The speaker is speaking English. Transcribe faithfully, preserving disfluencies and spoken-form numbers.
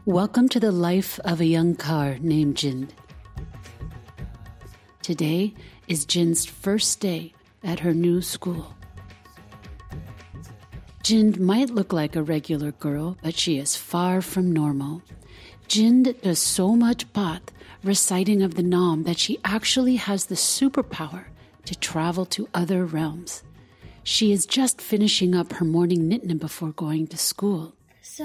Welcome to the life of a young car named Jind. Today is Jind's first day at her new school. Jind might look like a regular girl, but she is far from normal. Jind does so much path, reciting of the Nam, that she actually has the superpower to travel to other realms. She is just finishing up her morning nitna before going to school.